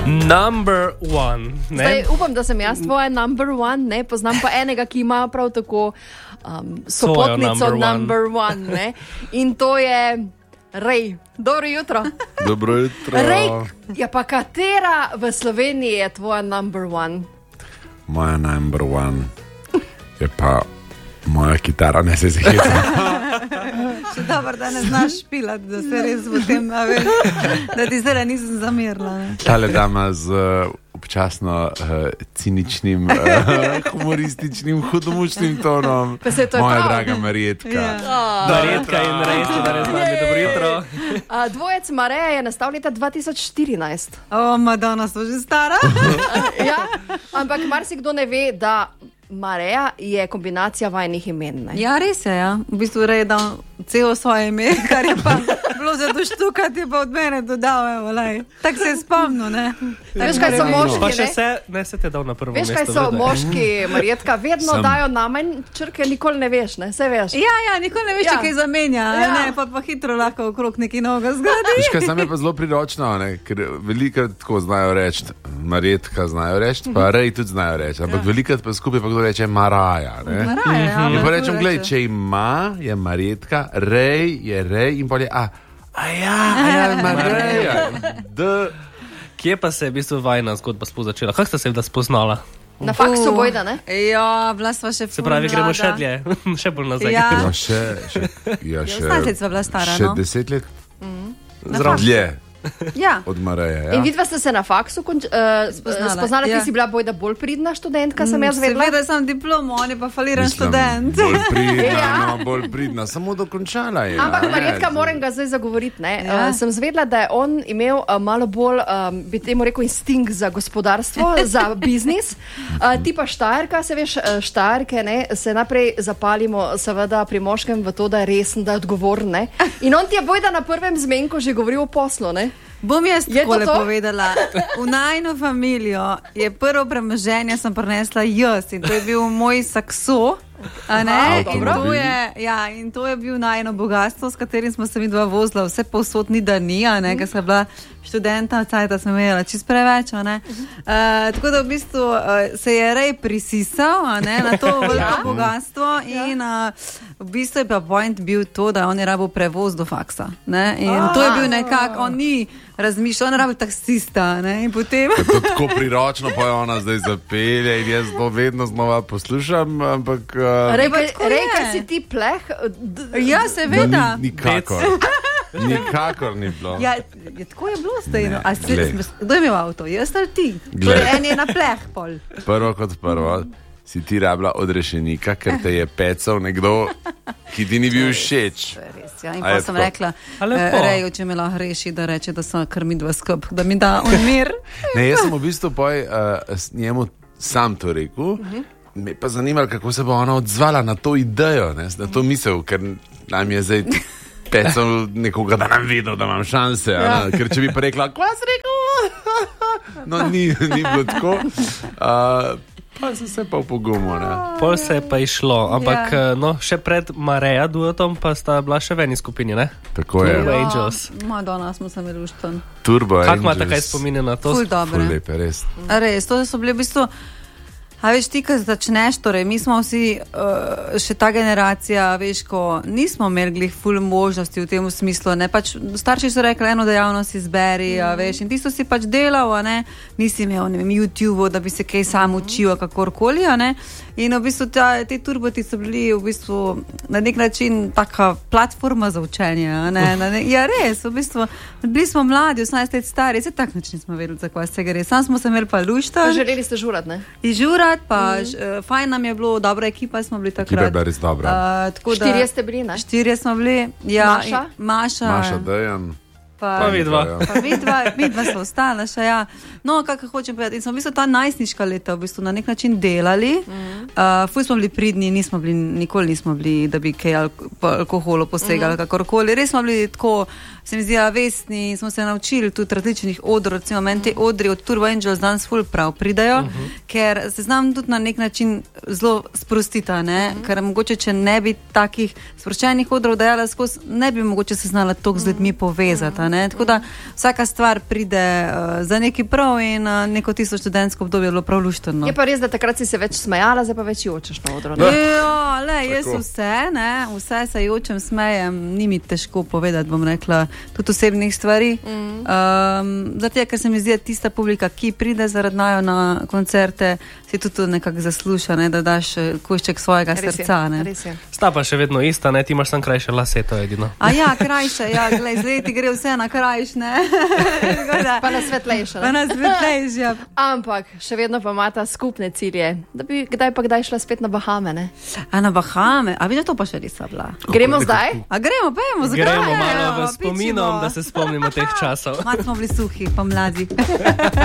Number one. Ne? Zdaj, upam, da sem jaz tvoja number one, ne? Poznam pa enega, ki ima prav tako sopotnico number one. Ne? In to je Rej. Dobro jutro. Dobro jutro. Rej, ja pa katera v Sloveniji je tvoja number one? Moja number one je pa moja kitara, ne se zahecam. Še dobro, da ne znaš špilati, da se res v tem da ti zdaj nisem zamerila. Tale dama z občasno ciničnim, humorističnim, hudomušnim tonom. Moja draga Marjetka. Ja. Marjetka in Rejstvo, da ne z nami. Dobro jutro. Dvojec Mareja je nastal leta 2014. Madonna, so že stara. Ja, ampak marsikdo ne ve, da Mareja je kombinacija vajnih imen. Ne? Ja, res je, ja. V bistvu Rej dal celo svoje ime, kar je pa bilo za doštukati, je pa od mene dodal, evo, lej. Tak se je spomnil, ne. Veš, kaj so moški, Pa še ne? ne se te dal na prvo mesto. Veš, kaj so moški, Marjetka, vedno dajo namen črke, nikoli ne veš, ne? Saj veš. Ja, nikoli ne veš, če kaj zamenja, ne, pa hitro lahko okrog nekaj novega zgradi. Veš, kaj sam je pa zelo priročno, ne? Ker velikrat tako znajo reči, Marjetka znajo reči, pa Rej tudi znajo reči, ampak velikrat pa skupaj pa kdo reče Maraja, ne? Maraja, In pa rečem, glej, če ima, je Marjetka, Rej je Rej in pa je Mareja. Kje pa se je v bistvu vajna zgodba sploh začela? Kako ste se da spoznala? Na faksu bojda, ne? Ja, bila sva še Se pravi, gremo še dlje, še bolj nazaj. Ja. Še 18 let sva bila stara, še no. 10 let Zraven. dlje Ja. od Mareje. Ja? In vidva ste se na faksu spoznala, ja. ti si bila bojda bolj pridna študentka, sem jaz vedela. Seveda sem diplomo, on je pa faliran Mislim, študent. bolj pridna, samo dokončala je. Ampak Marjetka, moram ga zdaj zagovoriti. Ja. Sem zvedla, da je on imel malo bolj, bi temu rekel, instinkt za gospodarstvo, za biznis. Ti pa Štajerka, se veš, Štajerke, ne, se naprej zapalimo seveda pri moškem v to, da je resen, da je odgovoren. Ne. In on ti je bojda na prvem zmenku že govoril o poslu, ne? Bom jaz takole to? povedala. V najno familijo je prvo premoženje sem prinesla jaz in to je bil moj sakso. A ne? In to je bil najno bogatstvo, s katerim smo se mi dva vozila vse povsod, ni da ni, a ne, ker sem bila študenta, cajta sem imela čist preveč, a ne. Tako da v bistvu se je Rej prisisal, a ne, na to veliko bogatstvo in v bistvu je pa point bil to, da on je rabil prevoz do faksa, ne, in to je bil nekako, on ni razmišljal, on je rabil taksista, ne, in potem... To tako priročno pa je ona zdaj zapelje in jaz to vedno znova poslušam, ampak... Rej, kaj si ti pleh? Ja, seveda. Nikakor ni bilo. Ja, tako je bilo zdaj. No. Kdo je imel avto? Jaz ali ti? Torej, en je na pleh pol. Prvo kot prvo si ti rabila odrešenika, ker te je pecal nekdo, ki ti ni bil všeč. Res, ja. In pa sem rekla, Reju, če me lahko reši, da reče, da sem krmidva skup, da mi da on mir. Ne, jaz sem v bistvu njemu sam to rekel. Me pa zanimalo, kako se bo ona odzvala na to idejo, ne, na to misel, ker nam je zdaj pecal nekoga, da nam videl, da imam šanse. Ja. Ker če bi pa rekla, kva si rekel? No, ni bilo tako. Pa sem se pa upogumil. Pol se je pa išlo, ampak še pred Mareja duetom pa sta bila še v eni skupini, ne? Tako je. Turbo Angels. Madonna smo se imeli uštan. Turbo Angels. Kako imate kaj spominja na to? Ful dobre. Ful lepe, res. Res, to so bili v bistvu... A veš, ti, ko začneš, torej, mi smo vsi še ta generacija, veš, ko nismo imeli ful možnosti v tem smislu, ne, pač starši so rekli, eno dejavnost izberi, a veš, in ti so si pač delal, a ne, nisi imel, ne vem, YouTube, da bi se kaj sam učil, kakorkoli, a ne, in v bistvu te turboti so bili v bistvu na nek način taka platforma za učenje, a ne, ja res, v bistvu, bili smo mladi, 18 let stari, se tak način smo vedeli, za kva se gre, sam smo se imeli pa lušta. Želeli ste žurat, ne? Pa fajn nam je bilo, dobra ekipa smo bili takrat. Ekipa je bila res dobra. Štirje ste bili, ne? Štirje smo bili, ja. Maša, Dejan. Pa vidva. Vidva so ostala še, ja. No, kako hočem povedati, in smo v bistvu ta najstniška leta v bistvu na nek način delali. Ful smo bili pridni, nikoli nismo bili, da bi kaj alkoholu posegali, kakorkoli. Res smo bili tako, se mi zdi, vestni, smo se naučili tudi različnih odrov, recimo meni te odri od Turbo Angels danes ful prav pridajo, ker se znam tudi na nek način zelo sprostita, ne, ker mogoče, če ne bi takih sproščenih odrov dajala skozi, ne bi mogoče se znala toliko z ljudmi povezati, Ne? Tako da vsaka stvar pride za neki prav in neko tisto študentsko obdobje je bilo prav luštrno. Je pa res, da takrat si se več smejala, zdaj pa več jočeš na odru. Ja, jaz vse se jočem, smejem, ni mi težko povedati, bom rekla, tudi osebnih stvari. Zato, ker se mi zdi, tista publika, ki pride zaradi najo na koncerte, si tudi nekako zasluša, ne, da daš košček svojega srca. Sta pa še vedno ista, ne, ti imaš sam krajše lase, to je edino. A ja, krajše, ja, glej, z leti gre vse na krajš, ne. Pa na svetlejše. Pa na svetlejše, ja. Ampak še vedno pa imata skupne cilje, da bi kdaj šla spet na Bahame, ne? A na Bahame? A vidiš, to pa še nisem bila. Gremo zdaj? A gremo, pojmo, zakaj? Gremo malo v spominom, da se spomnimo teh časov. Malo smo bili suhi, pa mladi.